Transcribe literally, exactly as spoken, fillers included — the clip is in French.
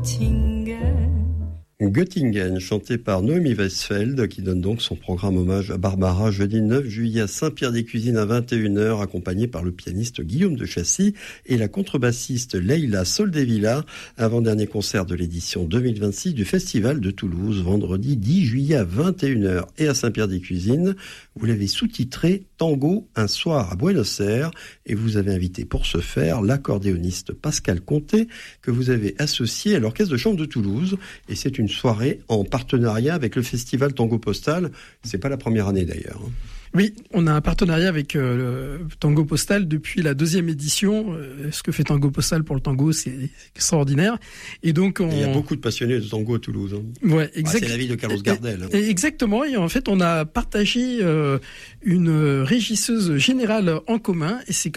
Göttingen. Göttingen, chanté par Noémie Weisfeld, qui donne donc son programme hommage à Barbara jeudi neuf juillet à Saint-Pierre-des-Cuisines à vingt et une heures, accompagné par le pianiste Guillaume de Chassis et la contrebassiste Leila Soldevilla, avant-dernier concert de l'édition deux mille vingt-six du Festival de Toulouse, vendredi dix juillet à vingt et une heures. Et à Saint-Pierre-des-Cuisines, vous l'avez sous-titré Tango, un soir à Buenos Aires, et vous avez invité pour ce faire l'accordéoniste Pascal Conté, que vous avez associé à l'Orchestre de Chambre de Toulouse, et c'est une soirée en partenariat avec le festival Tango Postal. C'est pas la première année d'ailleurs. Oui, on a un partenariat avec euh, le Tango Postal depuis la deuxième édition. Euh, ce que fait Tango Postal pour le tango, c'est extraordinaire. Et donc, on... Et il y a beaucoup de passionnés de tango à Toulouse. Hein. Ouais, exact... ah, c'est la ville de Carlos Gardel. Hein. Exactement. Et en fait, on a partagé euh, une régisseuse générale en commun. Et c'est